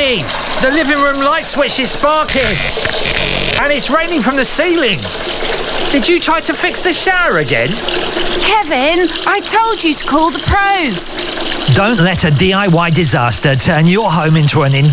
Danny! The living room light switch is sparking. And it's raining from the ceiling. Did you try to fix the shower again? Kevin, I told you to call the pros. Don't let a DIY disaster turn your home into an